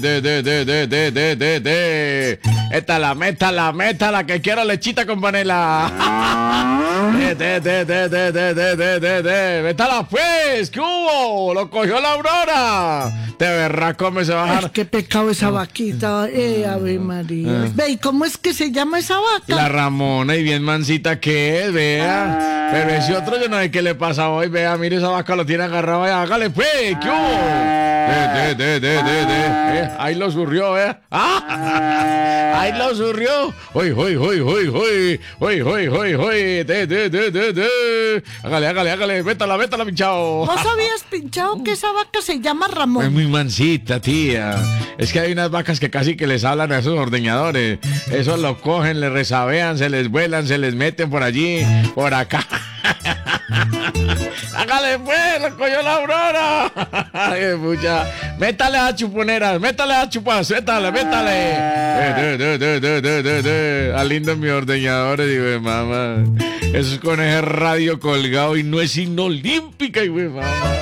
Métala, que quiero lechita con panela. Métala pues, ¿qué hubo? Lo cogió la Aurora. Te verás cómo se baja. Ay, qué pecado esa vaquita, Ave María. Ve, ¿y cómo es que se llama esa vaca? La Ramona, y bien mansita que es, vea. Pero ese otro yo no sé qué le pasa hoy, vea, mire esa vaca lo tiene agarrado, vea, hágale pues, ¿qué hubo? Ahí lo surrió, vea. Ahí lo surrió. Hoy. Hágale, métala, pinchado. ¿Vos habías pinchado que esa vaca se llama Ramón? Es muy mansita, tía. Es que hay unas vacas que casi que les hablan a esos ordeñadores. Esos lo cogen, les resabean, se les vuelan, se les meten por allí, por acá. Hágale pues, lo cogió la Aurora. Ay, pucha. Métale a chuponeras, métale a chupas, métale. A lindo mi ordeñador, digo, mamá. Eso es con ese radio colgado y no es signo olímpica, digo, mamá.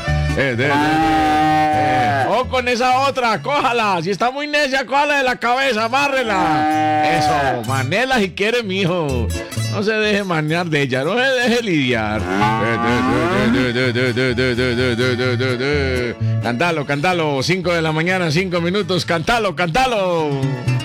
O con esa otra, cójala. Si está muy necia, cójala de la cabeza, amárrela. Eso, manela si quiere, mijo. No se deje manear de ella, no se deje lidiar. Cántalo, 5 de la mañana, 5 minutos, cántalo.